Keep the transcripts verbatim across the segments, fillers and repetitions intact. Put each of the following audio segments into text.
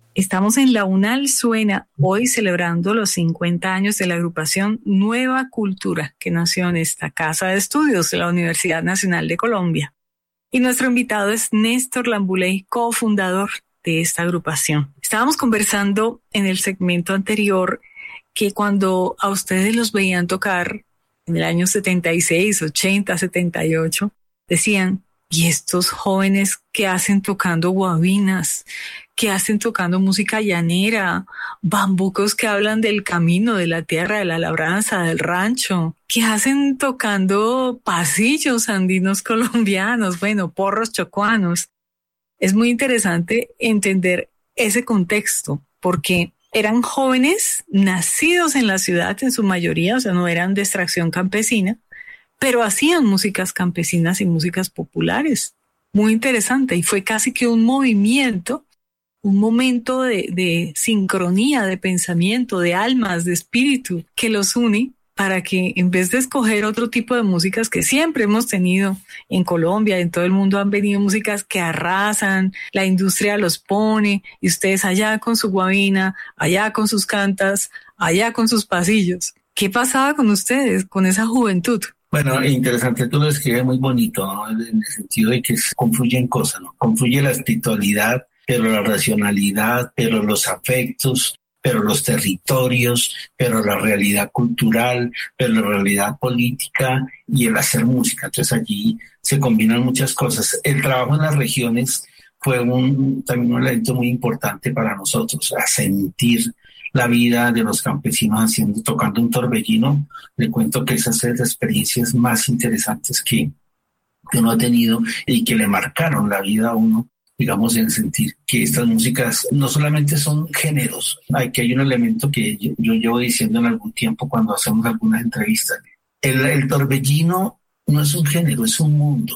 Estamos en La UNAL Suena, hoy celebrando los cincuenta años de la agrupación Nueva Cultura, que nació en esta casa de estudios de la Universidad Nacional de Colombia. Y nuestro invitado es Néstor Lambuley, cofundador de esta agrupación. Estábamos conversando en el segmento anterior que cuando a ustedes los veían tocar en el año setenta y seis, ochenta, setenta y ocho, decían, ¿y estos jóvenes qué hacen tocando guabinas? ¿Qué hacen tocando música llanera? Bambucos que hablan del camino, de la tierra, de la labranza, del rancho. ¿Qué hacen tocando pasillos andinos colombianos? Bueno, porros chocuanos. Es muy interesante entender ese contexto, porque eran jóvenes nacidos en la ciudad en su mayoría, o sea, no eran de extracción campesina, pero hacían músicas campesinas y músicas populares. Muy interesante, y fue casi que un movimiento, un momento de, de sincronía, de pensamiento, de almas, de espíritu, que los une para que en vez de escoger otro tipo de músicas que siempre hemos tenido en Colombia, en todo el mundo han venido músicas que arrasan, la industria los pone, y ustedes allá con su guabina, allá con sus cantas, allá con sus pasillos. ¿Qué pasaba con ustedes, con esa juventud? Bueno, interesante, tú lo describes muy bonito, ¿no? En el sentido de que confluyen cosas, ¿no? Confluye la espiritualidad, pero la racionalidad, pero los afectos, pero los territorios, pero la realidad cultural, pero la realidad política y el hacer música. Entonces allí se combinan muchas cosas. El trabajo en las regiones fue un, también un elemento muy importante para nosotros, a sentir la vida de los campesinos haciendo, tocando un torbellino. Le cuento que esas son las experiencias más interesantes que, que uno ha tenido y que le marcaron la vida a uno, digamos, en sentir que estas músicas no solamente son géneros. Aquí hay un elemento que yo, yo llevo diciendo en algún tiempo cuando hacemos algunas entrevistas. El, el torbellino no es un género, es un mundo.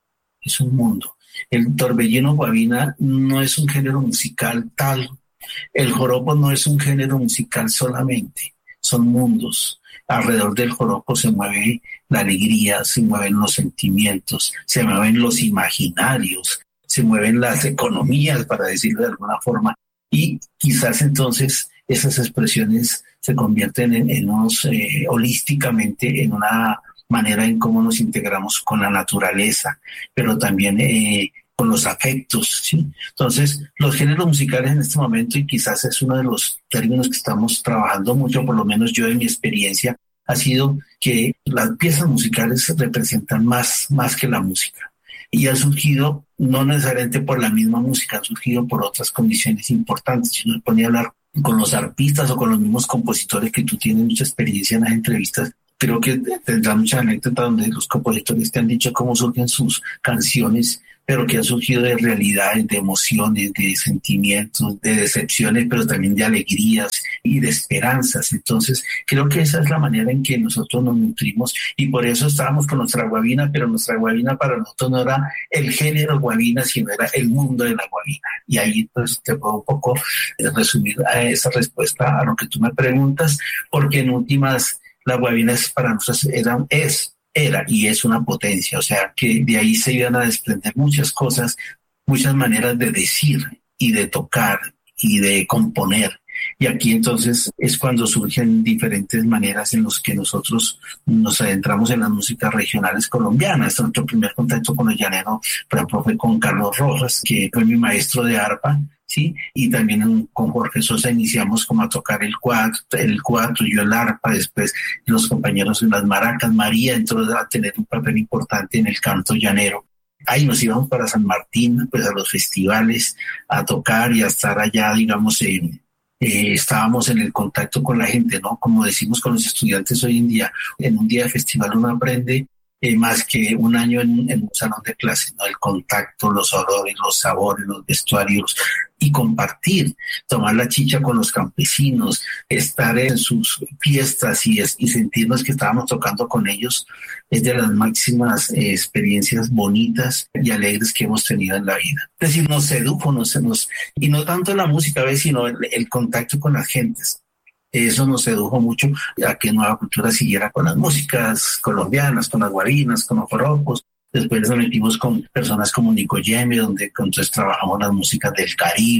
Es un mundo. El torbellino guabina no es un género musical tal. El joropo no es un género musical solamente, son mundos. Alrededor del joropo se mueve la alegría, se mueven los sentimientos, se mueven los imaginarios, se mueven las economías, para decirlo de alguna forma, y quizás entonces esas expresiones se convierten en, en unos, eh, holísticamente en una manera en cómo nos integramos con la naturaleza, pero también eh, con los afectos, ¿sí? Entonces, los géneros musicales en este momento, y quizás es uno de los términos que estamos trabajando mucho, por lo menos yo en mi experiencia, ha sido que las piezas musicales representan más, más que la música. Y ha surgido, no necesariamente por la misma música, ha surgido por otras condiciones importantes. Si uno se pone a hablar con los arpistas o con los mismos compositores que tú tienes mucha experiencia en las entrevistas, creo que tendrás muchas anécdotas donde los compositores te han dicho cómo surgen sus canciones, pero que ha surgido de realidades, de emociones, de sentimientos, de decepciones, pero también de alegrías y de esperanzas. Entonces, creo que esa es la manera en que nosotros nos nutrimos, y por eso estábamos con nuestra guabina, pero nuestra guabina para nosotros no era el género guabina, sino era el mundo de la guabina. Y ahí pues te puedo un poco resumir a esa respuesta a lo que tú me preguntas, porque en últimas la guabina es para nosotros, era, es era y es una potencia, o sea que de ahí se iban a desprender muchas cosas, muchas maneras de decir y de tocar y de componer. Y aquí entonces es cuando surgen diferentes maneras en las que nosotros nos adentramos en las músicas regionales colombianas. Nuestro primer contacto con el llanero, por ejemplo, fue con Carlos Rojas, que fue mi maestro de arpa, ¿sí? Y también con Jorge Sosa iniciamos como a tocar el cuatro, el cuatro, yo el arpa, después los compañeros en las maracas. María entró a tener un papel importante en el canto llanero. Ahí nos íbamos para San Martín, pues a los festivales, a tocar y a estar allá, digamos, en... Eh, estábamos en el contacto con la gente, ¿no? Como decimos con los estudiantes hoy en día, en un día de festival uno aprende eh, más que un año en, en un salón de clases, ¿no? El contacto, los olores, los sabores, los vestuarios, y compartir, tomar la chicha con los campesinos, estar en sus fiestas y, y sentirnos que estábamos tocando con ellos, es de las máximas eh, experiencias bonitas y alegres que hemos tenido en la vida. Es decir, nos sedujo, nos, nos, y no tanto la música, ¿ves? Sino el, el contacto con las gentes. Eso nos sedujo mucho a que Nueva Cultura siguiera con las músicas colombianas, con las guabinas, con los joropos. Después nos metimos con personas como Nico Yeme, donde entonces trabajamos las músicas del Caribe,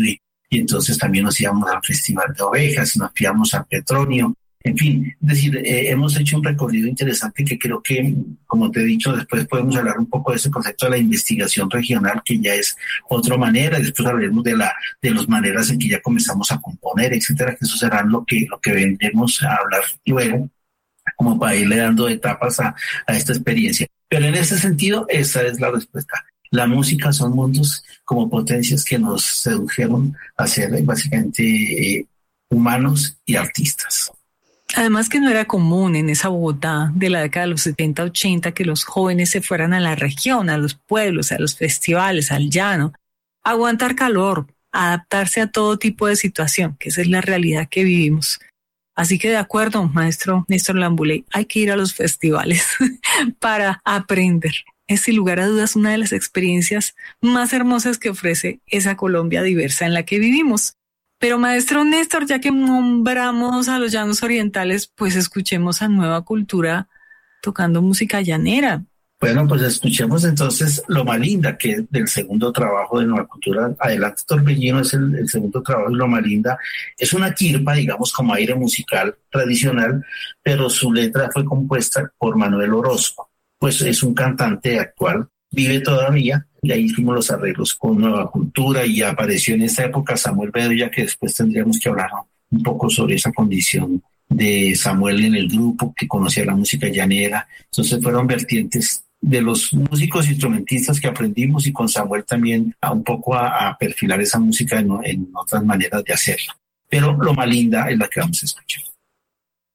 y entonces también nos íbamos al Festival de Ovejas, nos íbamos al Petronio. En fin, es decir, eh, hemos hecho un recorrido interesante que creo que, como te he dicho, después podemos hablar un poco de ese concepto de la investigación regional, que ya es otra manera, después hablaremos de la de las maneras en que ya comenzamos a componer, etcétera, que eso será lo que, lo que vendremos a hablar luego, como para irle dando etapas a, a esta experiencia. Pero en ese sentido, esa es la respuesta. La música son mundos como potencias que nos sedujeron a ser básicamente eh, humanos y artistas. Además que no era común en esa Bogotá de la década de los setenta, ochenta que los jóvenes se fueran a la región, a los pueblos, a los festivales, al llano, a aguantar calor, a adaptarse a todo tipo de situación, que esa es la realidad que vivimos. Así que de acuerdo, maestro Néstor Lambuley, hay que ir a los festivales para aprender. Es sin lugar a dudas una de las experiencias más hermosas que ofrece esa Colombia diversa en la que vivimos. Pero maestro Néstor, ya que nombramos a los llanos orientales, pues escuchemos a Nueva Cultura tocando música llanera. Bueno, pues escuchemos entonces Loma Linda, que es del segundo trabajo de Nueva Cultura. Adelante Torbellino es el, el segundo trabajo de Loma Linda. Es una quirpa, digamos, como aire musical tradicional, pero su letra fue compuesta por Manuel Orozco. Pues es un cantante actual, vive todavía, y ahí hicimos los arreglos con Nueva Cultura y apareció en esta época Samuel Bedoya, que después tendríamos que hablar un poco sobre esa condición de Samuel en el grupo, que conocía la música llanera. Entonces fueron vertientes de los músicos instrumentistas que aprendimos y con Samuel también a un poco a, a perfilar esa música en, en otras maneras de hacerla. Pero Loma Linda es la que vamos a escuchar.